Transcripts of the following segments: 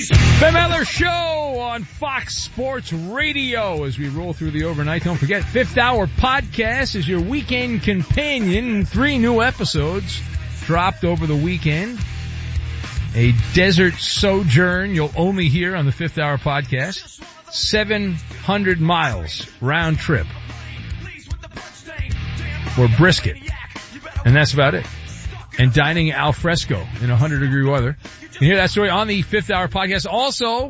Ben Maller Show on Fox Sports Radio as we roll through the overnight. Don't forget, Fifth Hour Podcast is your weekend companion. 3 new episodes dropped over the weekend. A desert sojourn you'll only hear on the Fifth Hour Podcast. 700 miles round trip for brisket. And that's about it. And dining al fresco in 100-degree weather. You can hear that story on the Fifth Hour Podcast. Also,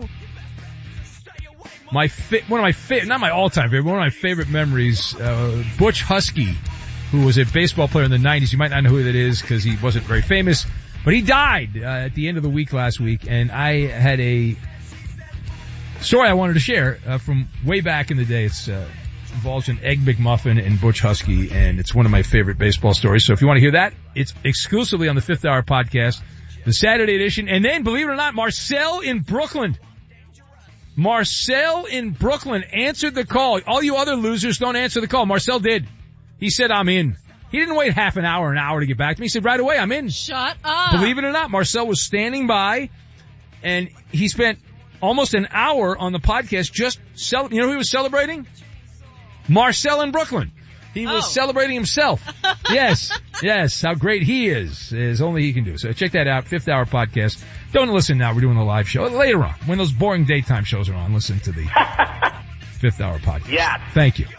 one of my favorite memories, Butch Husky, who was a baseball player in the 90s. You might not know who that is because he wasn't very famous, but he died at the end of the week last week, and I had a story I wanted to share from way back in the day. It's involves an Egg McMuffin and Butch Husky, and it's one of my favorite baseball stories. So if you want to hear that, it's exclusively on the Fifth Hour Podcast, the Saturday edition. And then, believe it or not, Marcel in Brooklyn answered the call. All you other losers don't answer the call. Marcel did. He said, I'm in. He didn't wait half an hour to get back to me. He said, right away, I'm in. Shut up. Believe it or not, Marcel was standing by, and he spent almost an hour on the podcast just you know who he was celebrating? Marcel in Brooklyn. He was celebrating himself. Yes, how great he is only he can do. So check that out, Fifth Hour Podcast. Don't listen now, we're doing a live show. Later on, when those boring daytime shows are on, listen to the Fifth Hour Podcast. Yeah. Thank you.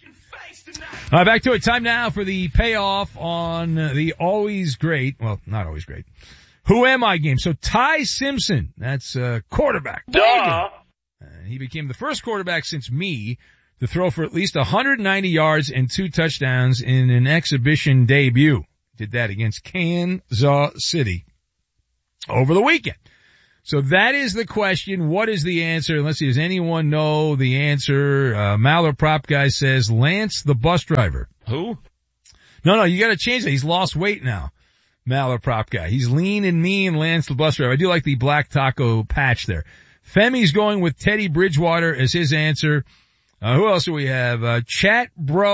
Back to it. Time now for the payoff on the always great, well, not always great, Who Am I game. So Ty Simpson, that's quarterback. Duh. He became the first quarterback since me to throw for at least 190 yards and 2 touchdowns in an exhibition debut. Did that against Kansas City over the weekend. So that is the question. What is the answer? Let's see, does anyone know the answer? Maller Prop Guy says Lance the bus driver. Who? No, you gotta change that. He's lost weight now. Maller Prop Guy. He's lean and mean, Lance the bus driver. I do like the black taco patch there. Femi's going with Teddy Bridgewater as his answer. Who else do we have? Chat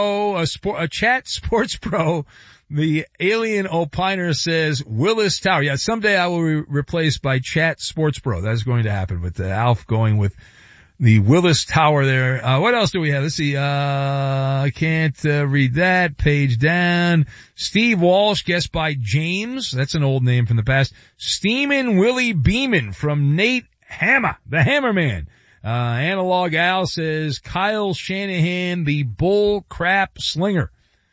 Sports Pro. The alien opiner says Willis Tower. Yeah, someday I will be replaced by Chat Sports Pro. That's going to happen. But Alf going with the Willis Tower there. What else do we have? Let's see. I can't read that. Page down. Steve Walsh, guessed by James. That's an old name from the past. Steamin' Willie Beeman from Nate Hammer, the Hammerman. Analog Al says Kyle Shanahan, the bull crap slinger.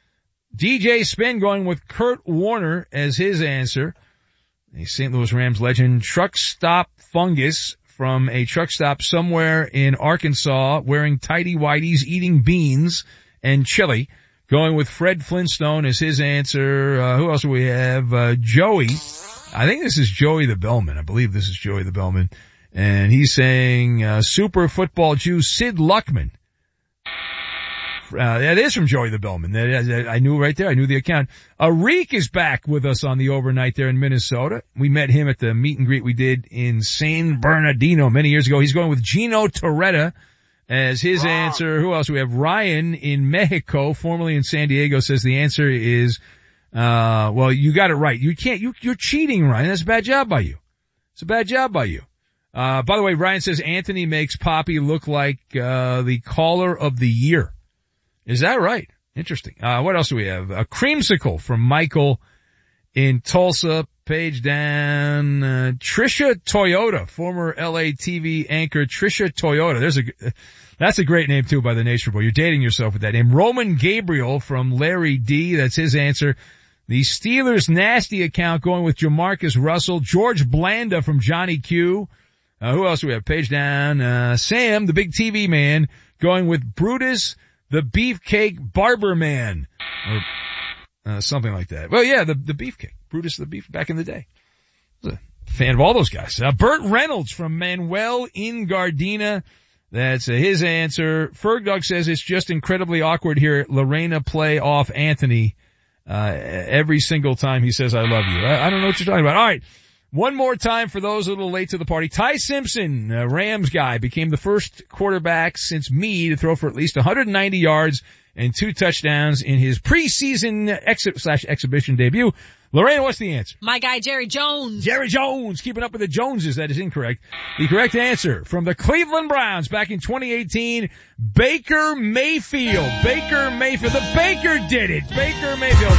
DJ Spin going with Kurt Warner as his answer. A St. Louis Rams legend. Truck stop fungus from a truck stop somewhere in Arkansas wearing tighty whities, eating beans and chili. Going with Fred Flintstone as his answer. Who else do we have? Joey. I think this is Joey the Bellman. I believe this is Joey the Bellman. And he's saying, Super Football Jew Sid Luckman. That is from Joey the Bellman. I knew right there. I knew the account. Arik is back with us on the overnight there in Minnesota. We met him at the meet and greet we did in San Bernardino many years ago. He's going with Gino Torretta as his answer. Who else? We have Ryan in Mexico, formerly in San Diego, says the answer is, well, you got it right. You're cheating, Ryan. That's a bad job by you. It's a bad job by you. By the way, Ryan says Anthony makes Poppy look like, the caller of the year. Is that right? Interesting. What else do we have? A creamsicle from Michael in Tulsa. Page down. Trisha Toyota, former LA TV anchor Trisha Toyota. That's a great name too by the Nature Boy. You're dating yourself with that name. Roman Gabriel from Larry D. That's his answer. The Steelers nasty account going with Jamarcus Russell. George Blanda from Johnny Q. Who else do we have? Page down. Sam, the big TV man, going with Brutus, the Beefcake Barber Man. Or, something like that. Well, yeah, the Beefcake. Brutus the Beef back in the day. I was a fan of all those guys. Burt Reynolds from Manuel in Gardena. That's his answer. Fergdog says it's just incredibly awkward here. Lorena play off Anthony, every single time he says, I love you. I don't know what you're talking about. All right. One more time for those a little late to the party. Ty Simpson, Rams guy, became the first quarterback since me to throw for at least 190 yards and 2 touchdowns in his preseason exhibition debut. Lorena, what's the answer? My guy, Jerry Jones. Jerry Jones, keeping up with the Joneses. That is incorrect. The correct answer from the Cleveland Browns back in 2018, Baker Mayfield. Baker Mayfield. The Baker did it. Baker Mayfield.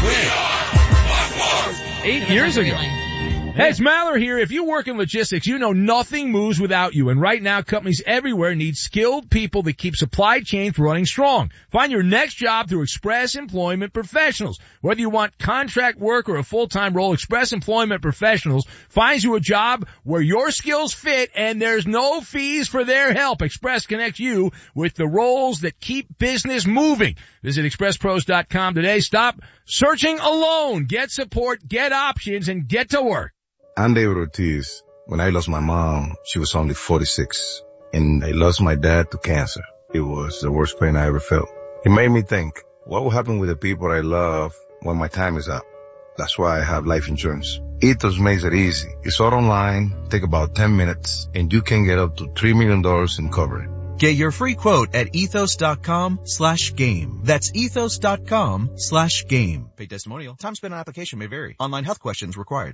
8 years ago. Hey, it's Mallory here. If you work in logistics, you know nothing moves without you. And right now, companies everywhere need skilled people that keep supply chains running strong. Find your next job through Express Employment Professionals. Whether you want contract work or a full-time role, Express Employment Professionals finds you a job where your skills fit and there's no fees for their help. Express connects you with the roles that keep business moving. Visit expresspros.com today. Stop searching alone. Get support, get options, and get to work. I'm David Ortiz. When I lost my mom, she was only 46, and I lost my dad to cancer. It was the worst pain I ever felt. It made me think, what will happen with the people I love when my time is up? That's why I have life insurance. Ethos makes it easy. It's all online, take about 10 minutes, and you can get up to $3 million in coverage. Get your free quote at ethos.com/game. That's ethos.com/game. Paid testimonial. Time spent on application may vary. Online health questions required.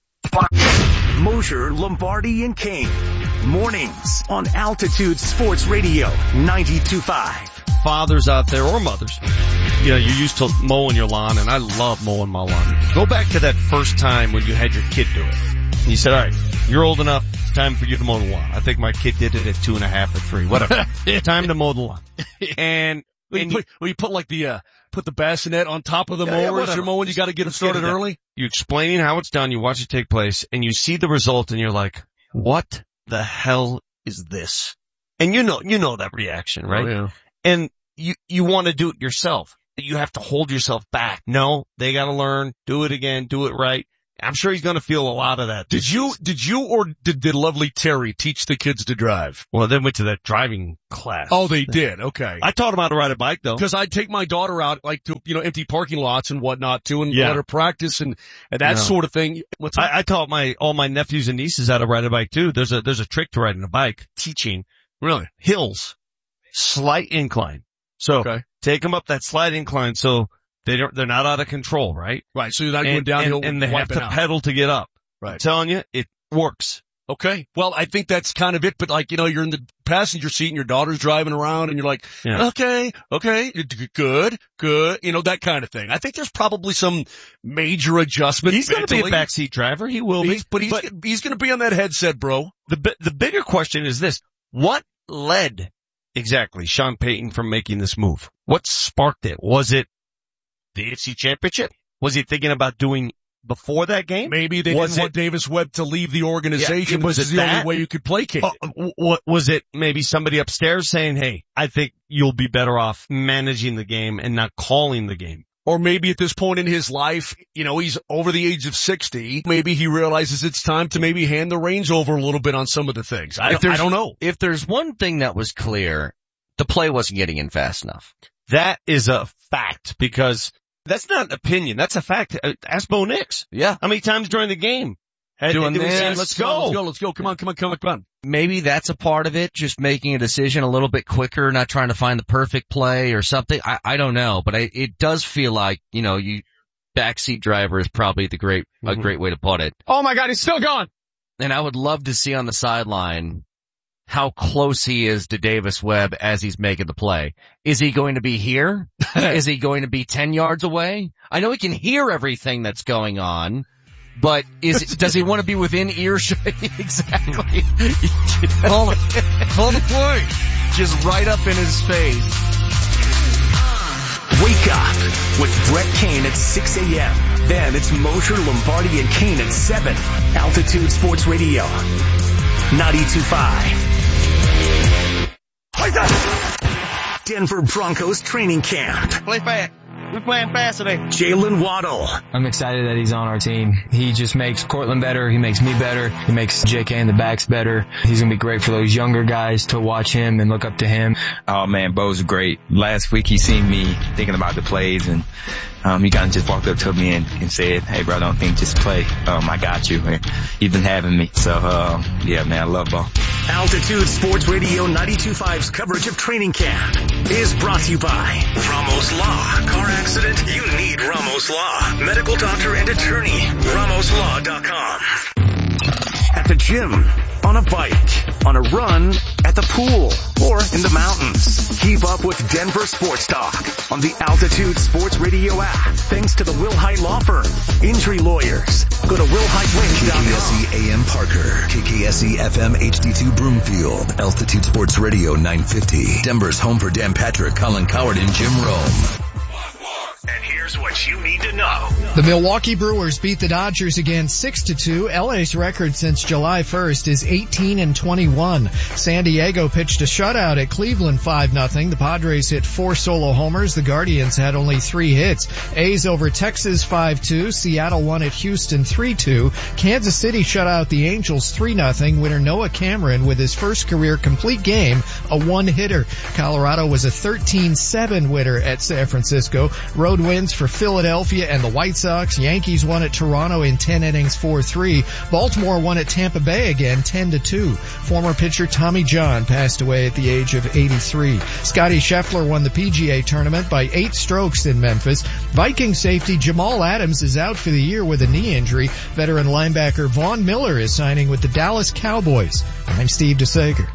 Mosher, Lombardi, and Kane. Mornings on Altitude Sports Radio 92.5. Fathers out there or mothers, you know, you're used to mowing your lawn, and I love mowing my lawn. Go back to that first time when you had your kid do it. And you said, all right, you're old enough, it's time for you to mow the lawn. I think my kid did it at 2.5 or 3, whatever. Time to mow the lawn. And you put like put the bassinet on top of the mower as you're mowing, you gotta get it started early. You explaining how it's done, you watch it take place, and you see the result, and you're like, what the hell is this? And you know that reaction, right? Oh, yeah. And you want to do it yourself. You have to hold yourself back. No, they gotta learn, do it again, do it right. I'm sure he's gonna feel a lot of that. Did you or did lovely Terry teach the kids to drive? Well, they went to that driving class. Oh, they did. Okay. I taught them how to ride a bike though. Because I'd take my daughter out like to, empty parking lots and whatnot too and let her practice and that sort of thing. I taught all my nephews and nieces how to ride a bike too. There's a trick to riding a bike. Teaching. Really? Hills. Slight incline. So take them up that slight incline so they're not out of control, right? Right. So you're not going downhill and they have to pedal to get up. Right. I'm telling you, it works. Okay. Well, I think that's kind of it, but you're in the passenger seat and your daughter's driving around and you're like, okay, good, that kind of thing. I think there's probably some major adjustment. He's going to be a backseat driver. He will be. But he's going to be on that headset, bro. The bigger question is this. What led exactly Sean Payton from making this move? What sparked it? Was it the AFC Championship? Was he thinking about doing before that game? Maybe they didn't want Davis Webb to leave the organization. Was it the only way you could placate it? Was it maybe somebody upstairs saying, hey, I think you'll be better off managing the game and not calling the game? Or maybe at this point in his life, he's over the age of 60. Maybe he realizes it's time to maybe hand the reins over a little bit on some of the things. I don't know. If there's one thing that was clear, the play wasn't getting in fast enough. That is a fact because that's not an opinion. That's a fact. Ask Bo Nix. Yeah. How many times during the game? Doing this. Let's go. Come on. Maybe that's a part of it. Just making a decision a little bit quicker, not trying to find the perfect play or something. I don't know, but it does feel like, backseat driver is probably a great way to put it. Oh my God, he's still gone. And I would love to see on the sideline how close he is to Davis Webb as he's making the play. Is he going to be here? Is he going to be 10 yards away? I know he can hear everything that's going on, but does he want to be within earshot? Exactly. Call the play. Just right up in his face. Wake up with Brett Kane at 6 a.m. Then it's Mosher, Lombardi, and Kane at 7. Altitude Sports Radio 92.5. Denver Broncos training camp. Play fast. We're playing fast today. Jalen Waddle. I'm excited that he's on our team. He just makes Cortland better. He makes me better. He makes JK and the backs better. He's going to be great for those younger guys to watch him and look up to him. Oh man, Bo's great. Last week he seen me thinking about the plays and he kind of just walked up to me and said, hey bro, don't think, just play. I got you. And he's been having me. So, yeah man, I love Bo. Altitude Sports Radio 92.5's coverage of training camp is brought to you by Ramos Law, Car accident? You need Ramos Law. Medical doctor and attorney. RamosLaw.com. At the gym, on a bike, on a run, at the pool, or in the mountains. Keep up with Denver Sports Talk on the Altitude Sports Radio app. Thanks to the Will Hite Law Firm. Injury lawyers. Go to WillHiteLinks.com. KKSE AM Parker. KKSE FM HD2 Broomfield. Altitude Sports Radio 950. Denver's home for Dan Patrick, Colin Coward, and Jim Rome. And here's what you need to know. The Milwaukee Brewers beat the Dodgers again 6-2. LA's record since July 1st is 18-21. San Diego pitched a shutout at Cleveland 5-0. The Padres hit 4 solo homers. The Guardians had only 3 hits. A's over Texas 5-2. Seattle won at Houston 3-2. Kansas City shut out the Angels 3-0. Winner Noah Cameron with his first career complete game, a one-hitter. Colorado was a 13-7 winner at San Francisco. Road wins for Philadelphia and the White Sox. Yankees won at Toronto in 10 innings 4-3. Baltimore won at Tampa Bay again 10-2. Former pitcher Tommy John passed away at the age of 83. Scotty Scheffler won the PGA tournament by 8 strokes in Memphis. Viking safety Jamal Adams is out for the year with a knee injury. Veteran linebacker Vaughn Miller is signing with the Dallas Cowboys. I'm Steve DeSager.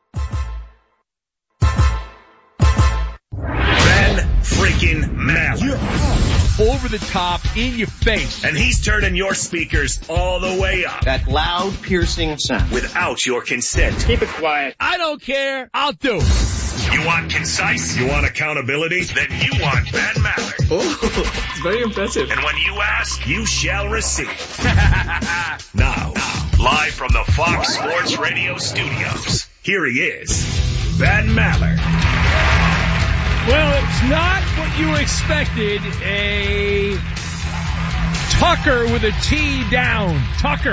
Freaking Maller. Over the top, in your face. And he's turning your speakers all the way up. That loud, piercing sound. Without your consent. Keep it quiet. I don't care. I'll do. You want concise? You want accountability? Then you want Ben Maller. Oh, it's very impressive. And when you ask, you shall receive. Now, live from the Fox Sports Radio studios, here he is, Ben Maller. Well, it's not what you expected. A Tucker with a T down. Tucker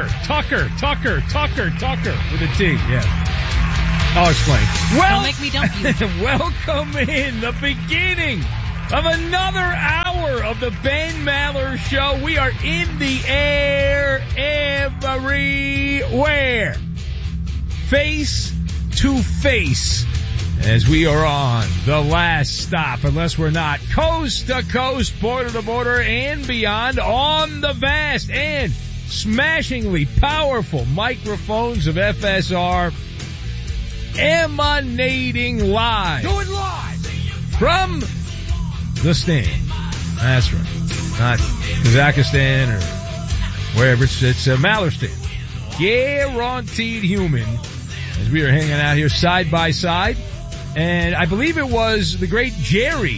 with a T, yeah. I'll explain. Well, don't make me dump you. Welcome in the beginning of another hour of the Ben Maller Show. We are in the air everywhere. Face to face. As we are on the last stop, unless we're not, coast to coast, border to border, and beyond on the vast and smashingly powerful microphones of FSR, emanating live. Do it live! From the stand. That's right. Not Kazakhstan or wherever. It's a Maller stand. Guaranteed human. As we are hanging out here side by side. And I believe it was the great Jerry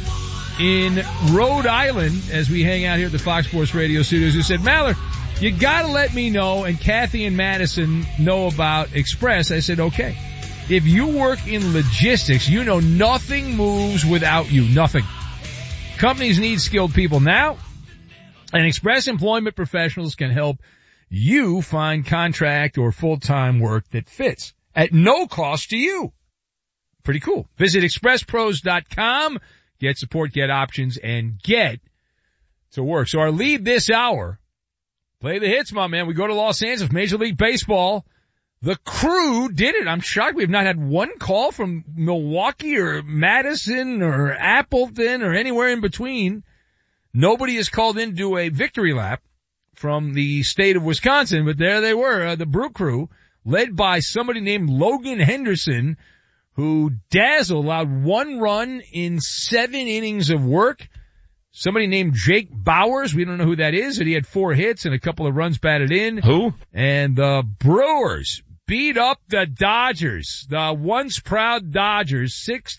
in Rhode Island, as we hang out here at the Fox Sports Radio studios, who said, Maller, you gotta let me know, and Kathy and Madison know about Express. I said, okay. If you work in logistics, you know nothing moves without you. Nothing. Companies need skilled people now, and Express Employment Professionals can help you find contract or full-time work that fits at no cost to you. Pretty cool. Visit expresspros.com, get support, get options, and get to work. So our lead this hour, play the hits, my man. We go to Los Angeles, Major League Baseball. The Crew did it. I'm shocked we have not had one call from Milwaukee or Madison or Appleton or anywhere in between. Nobody has called in to do a victory lap from the state of Wisconsin, but there they were, the Brew Crew, led by somebody named Logan Henderson, who dazzled, allowed 1 run in 7 innings of work. Somebody named Jake Bowers, we don't know who that is, but he had 4 hits and a couple of runs batted in. Who? And the Brewers beat up the Dodgers, the once proud Dodgers,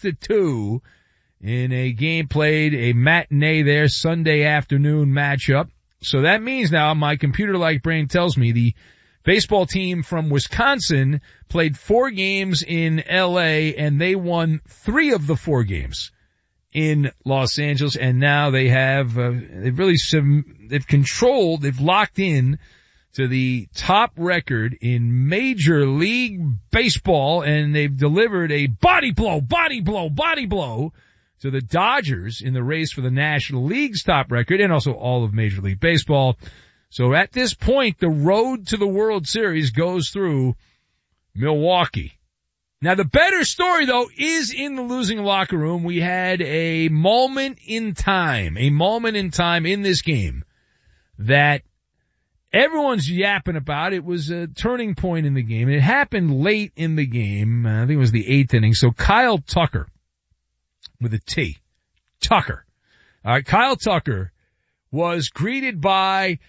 6-2 in a game played, a matinee there, Sunday afternoon matchup. So that means now my computer-like brain tells me the baseball team from Wisconsin played 4 games in LA, and they won 3 of the 4 games in Los Angeles. And now they have, they've controlled, they've locked in to the top record in Major League Baseball, and they've delivered a body blow to the Dodgers in the race for the National League's top record and also all of Major League Baseball. So at this point, the road to the World Series goes through Milwaukee. Now the better story though is in the losing locker room. We had a moment in time in this game that everyone's yapping about. It was a turning point in the game. It happened late in the game. I think it was the 8th inning. So Kyle Tucker with a T. Tucker. All right, Kyle Tucker was greeted by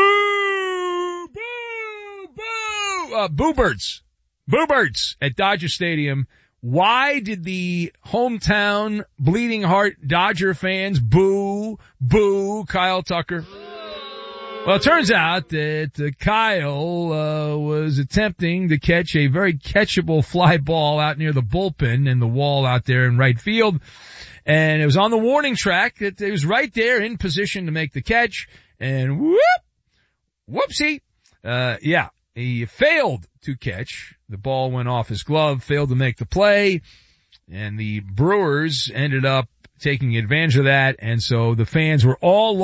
boo, boo, boo, boo birds. Boo birds at Dodger Stadium. Why did the hometown bleeding heart Dodger fans boo Kyle Tucker? Well, it turns out that Kyle was attempting to catch a very catchable fly ball out near the bullpen and the wall out there in right field. And it was on the warning track that it was right there in position to make the catch. And whoopsie. He failed to catch. The ball went off his glove, failed to make the play, and the Brewers ended up taking advantage of that, and so the fans were all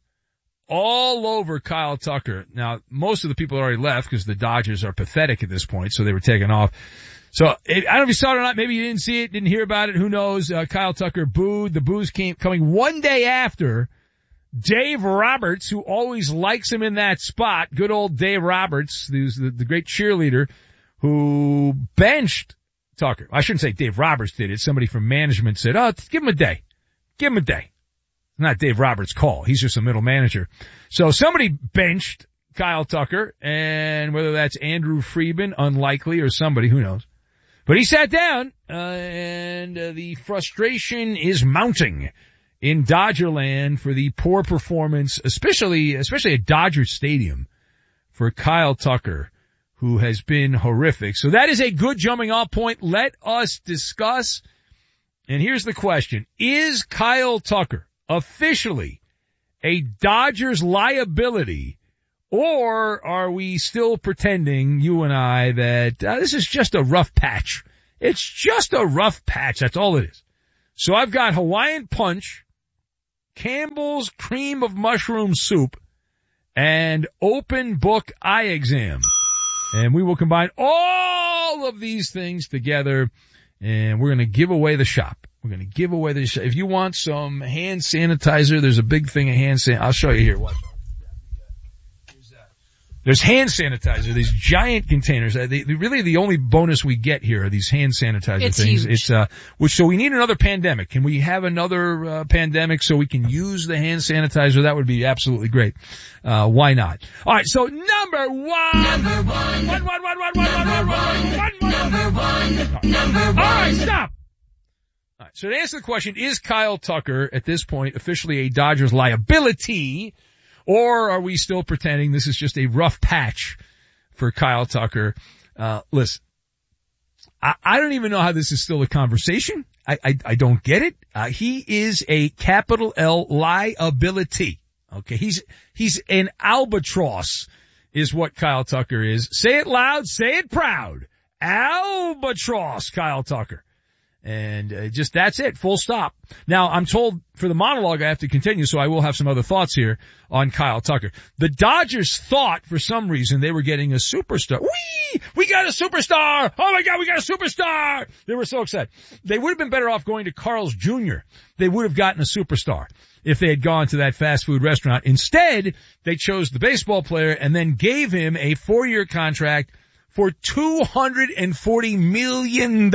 over Kyle Tucker. Now, most of the people already left because the Dodgers are pathetic at this point, so they were taken off. So, I don't know if you saw it or not, maybe you didn't see it, didn't hear about it, who knows. Kyle Tucker booed. The boos coming one day after Dave Roberts, who always likes him in that spot, good old Dave Roberts, who's the great cheerleader, who benched Tucker. I shouldn't say Dave Roberts did it. Somebody from management said, give him a day. Give him a day. Not Dave Roberts' call. He's just a middle manager. So somebody benched Kyle Tucker, and whether that's Andrew Friedman, unlikely, or somebody, who knows. But he sat down, and the frustration is mounting in Dodgerland for the poor performance, especially at Dodger Stadium, for Kyle Tucker, who has been horrific. So that is a good jumping off point. Let us discuss. And here's the question. Is Kyle Tucker officially a Dodgers liability, or are we still pretending, you and I, that this is just a rough patch? It's just a rough patch. That's all it is. So I've got Hawaiian Punch, Campbell's Cream of Mushroom Soup, and Open Book Eye Exam. And we will combine all of these things together, and we're going to give away the shop. If you want some hand sanitizer, there's a big thing of hand sanitizer. I'll show you here. Watch. There's hand sanitizer, these giant containers. Really the only bonus we get here are these hand sanitizer things. Huge. So we need another pandemic. Can we have another pandemic so we can use the hand sanitizer? That would be absolutely great. Why not? All right, so number one. All right, stop. All right, so to answer the question, is Kyle Tucker at this point officially a Dodgers liability? Or are we still pretending this is just a rough patch for Kyle Tucker? Listen, I don't even know how this is still a conversation. I don't get it. He is a capital L liability. Okay. He's an albatross is what Kyle Tucker is. Say it loud, say it proud. Albatross, Kyle Tucker. And just that's it, full stop. Now, I'm told for the monologue I have to continue, so I will have some other thoughts here on Kyle Tucker. The Dodgers thought for some reason they were getting a superstar. We got a superstar! Oh my God, we got a superstar! They were so excited. They would have been better off going to Carl's Jr. They would have gotten a superstar if they had gone to that fast food restaurant. Instead, they chose the baseball player and then gave him a 4-year contract for $240 million.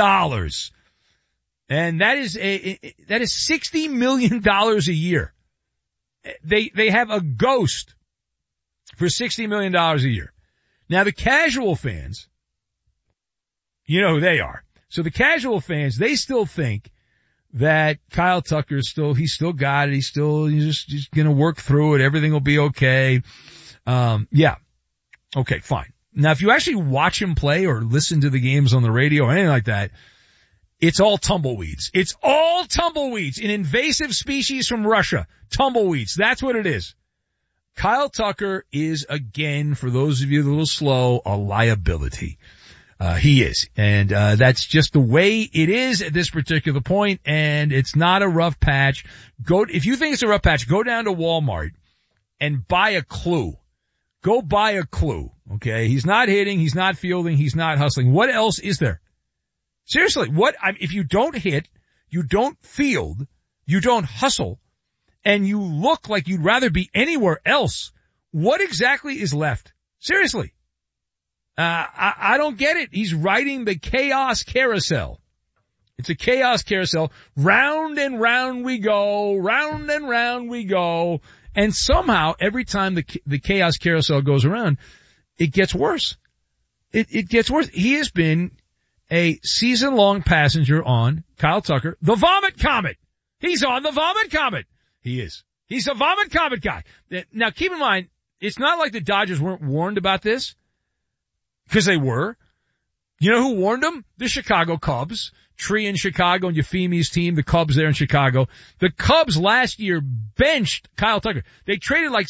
And that is $60 million a year. They have a ghost for $60 million a year. Now the casual fans, you know who they are. So the casual fans, they still think that Kyle Tucker he's still got it. He's just gonna work through it. Everything will be okay. Yeah. Okay, fine. Now if you actually watch him play or listen to the games on the radio or anything like that, it's all tumbleweeds. It's all tumbleweeds. An invasive species from Russia. Tumbleweeds. That's what it is. Kyle Tucker is, again, for those of you a little slow, a liability. He is. And that's just the way it is at this particular point, and it's not a rough patch. If you think it's a rough patch, go down to Walmart and buy a clue. Go buy a clue. Okay? He's not hitting, he's not fielding, he's not hustling. What else is there? Seriously, if you don't hit, you don't field, you don't hustle, and you look like you'd rather be anywhere else, what exactly is left? Seriously. I don't get it. He's riding the chaos carousel. It's a chaos carousel. Round and round we go, round and round we go. And somehow, every time the chaos carousel goes around, it gets worse. It gets worse. He has been a season-long passenger on Kyle Tucker, the Vomit Comet. He's on the Vomit Comet. He is. He's a Vomit Comet guy. Now, keep in mind, it's not like the Dodgers weren't warned about this, because they were. You know who warned them? The Chicago Cubs. Tree in Chicago and Euphemie's team, the Cubs there in Chicago. The Cubs last year benched Kyle Tucker. They traded like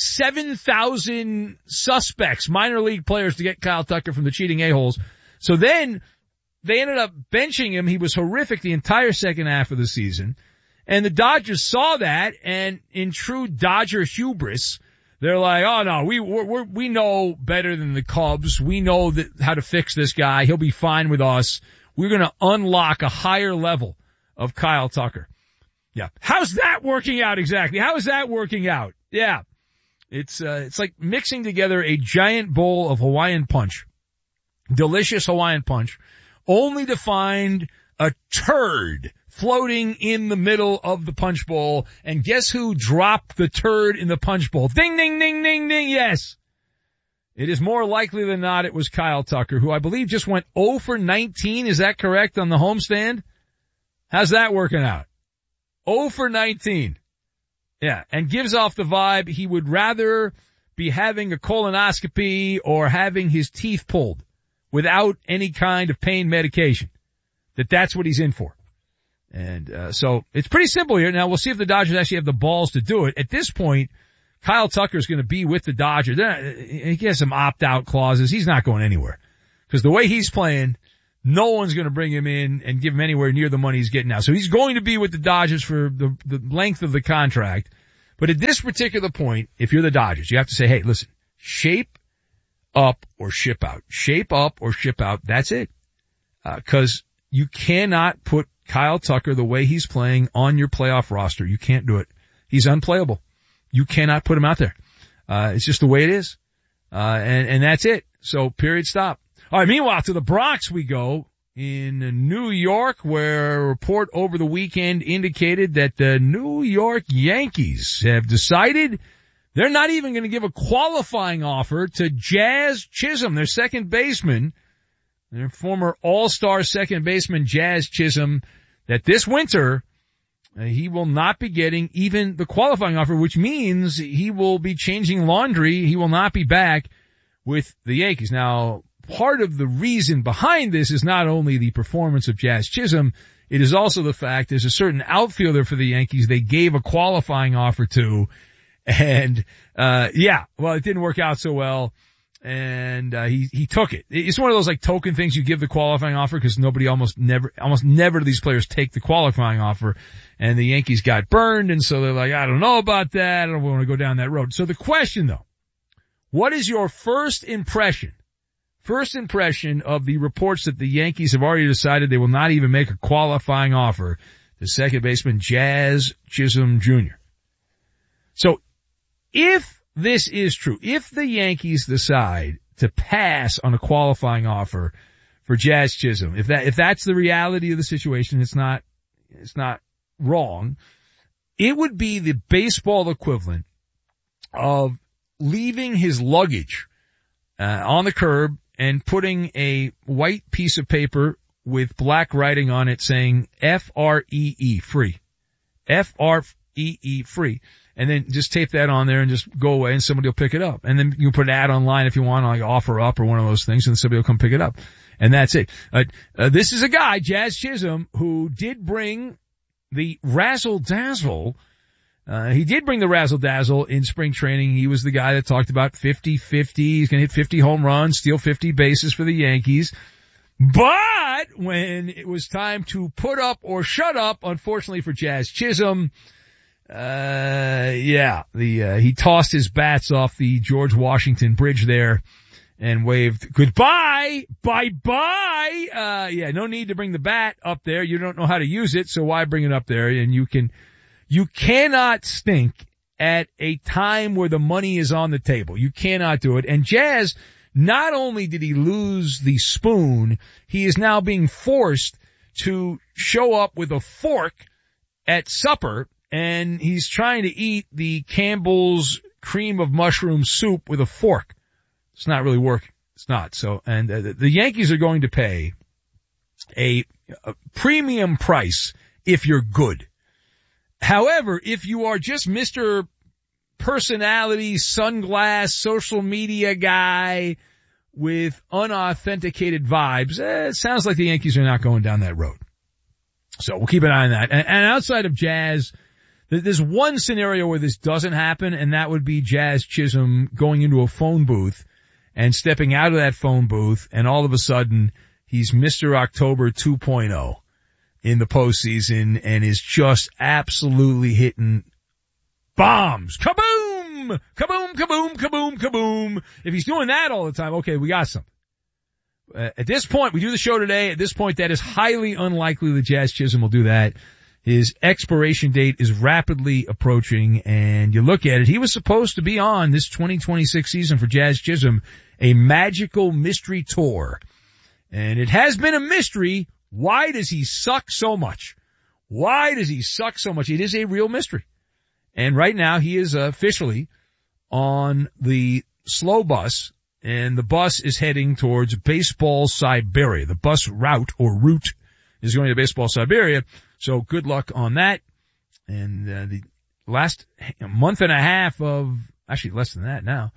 7,000 suspects, minor league players, to get Kyle Tucker from the cheating a-holes. So then they ended up benching him. He was horrific the entire second half of the season. And the Dodgers saw that, and in true Dodger hubris, they're like, oh no, we know better than the Cubs. We know how to fix this guy. He'll be fine with us. We're going to unlock a higher level of Kyle Tucker. Yeah. How's that working out exactly? How is that working out? Yeah. It's like mixing together a giant bowl of Hawaiian punch. Delicious Hawaiian punch. Only to find a turd floating in the middle of the punch bowl. And guess who dropped the turd in the punch bowl? Ding, ding, ding, ding, ding. Yes. It is more likely than not it was Kyle Tucker, who I believe just went 0 for 19. Is that correct on the homestand? How's that working out? 0 for 19. Yeah, and gives off the vibe he would rather be having a colonoscopy or having his teeth pulled without any kind of pain medication. That's what he's in for. And so it's pretty simple here. Now we'll see if the Dodgers actually have the balls to do it. At this point, Kyle Tucker's going to be with the Dodgers. He has some opt-out clauses. He's not going anywhere. Because the way he's playing, no one's going to bring him in and give him anywhere near the money he's getting now. So he's going to be with the Dodgers for the length of the contract. But at this particular point, if you're the Dodgers, you have to say, hey, listen, shape up or ship out. Shape up or ship out. That's it. Because you cannot put Kyle Tucker the way he's playing on your playoff roster. You can't do it. He's unplayable. You cannot put him out there. It's just the way it is. And that's it. So period, stop. All right. Meanwhile, to the Bronx we go in New York, where a report over the weekend indicated that the New York Yankees have decided they're not even going to give a qualifying offer to Jazz Chisholm, their second baseman, their former all-star second baseman, Jazz Chisholm, that this winter he will not be getting even the qualifying offer, which means he will be changing laundry. He will not be back with the Yankees. Now, part of the reason behind this is not only the performance of Jazz Chisholm, it is also the fact there's a certain outfielder for the Yankees they gave a qualifying offer to, and it didn't work out so well. And he took it. It's one of those like token things you give the qualifying offer because almost never do these players take the qualifying offer. And the Yankees got burned, and so they're like, I don't know about that. I don't want to go down that road. So the question though, what is your first impression of the reports that the Yankees have already decided they will not even make a qualifying offer to second baseman Jazz Chisholm Jr.? So if this is true, if the Yankees decide to pass on a qualifying offer for Jazz Chisholm, if that's the reality of the situation, it's not wrong. It would be the baseball equivalent of leaving his luggage on the curb and putting a white piece of paper with black writing on it saying F-R-E-E, free. F-R-E-E, free. And then just tape that on there and just go away and somebody will pick it up. And then you can put an ad online if you want, like Offer Up or one of those things, and somebody will come pick it up. And that's it. This is a guy, Jazz Chisholm, who did bring the razzle-dazzle. He did bring the razzle-dazzle in spring training. He was the guy that talked about 50-50. He's going to hit 50 home runs, steal 50 bases for the Yankees. But when it was time to put up or shut up, unfortunately for Jazz Chisholm, he tossed his bats off the George Washington Bridge there and waved goodbye, bye-bye. Yeah, no need to bring the bat up there. You don't know how to use it, so why bring it up there? And you cannot stink at a time where the money is on the table. You cannot do it. And Jazz, not only did he lose the spoon, he is now being forced to show up with a fork at supper, and he's trying to eat the Campbell's cream of mushroom soup with a fork. It's not really working. It's not. So, and the Yankees are going to pay a premium price if you're good. However, if you are just Mr. Personality, sunglass, social media guy with unauthenticated vibes, it sounds like the Yankees are not going down that road. So we'll keep an eye on that. And outside of Jazz, there's one scenario where this doesn't happen, and that would be Jazz Chisholm going into a phone booth and stepping out of that phone booth, and all of a sudden he's Mr. October 2.0 in the postseason and is just absolutely hitting bombs. Kaboom! Kaboom, kaboom, kaboom, kaboom. If he's doing that all the time, okay, we got something. At this point, we do the show today. At this point, that is highly unlikely that Jazz Chisholm will do that. His expiration date is rapidly approaching, and you look at it, he was supposed to be on this 2026 season for Jazz Chisholm, a magical mystery tour. And it has been a mystery. Why does he suck so much? Why does he suck so much? It is a real mystery. And right now he is officially on the slow bus, and the bus is heading towards Baseball Siberia. The bus route is going to Baseball Siberia. So good luck on that. And the last month and a half of, actually less than that now,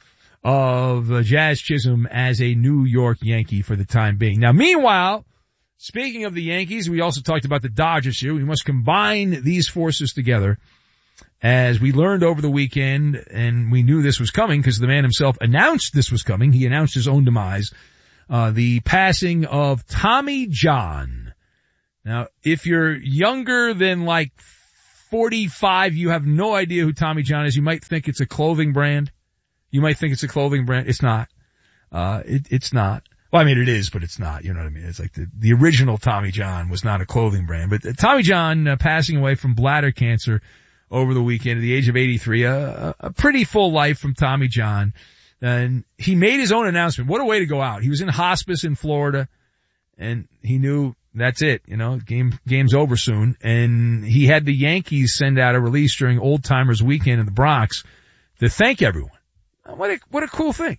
of Jazz Chisholm as a New York Yankee for the time being. Now, meanwhile, speaking of the Yankees, we also talked about the Dodgers here. We must combine these forces together. As we learned over the weekend, and we knew this was coming because the man himself announced this was coming. He announced his own demise. The passing of Tommy John. Now, if you're younger than like 45, you have no idea who Tommy John is. You might think it's a clothing brand. It's not. It's not. Well, I mean, it is, but it's not. You know what I mean? It's like the original Tommy John was not a clothing brand. But Tommy John passing away from bladder cancer over the weekend at the age of 83. A pretty full life from Tommy John. And he made his own announcement. What a way to go out. He was in hospice in Florida, and he knew that's it. You know, game's over soon. And he had the Yankees send out a release during Old Timers Weekend in the Bronx to thank everyone. What a cool thing.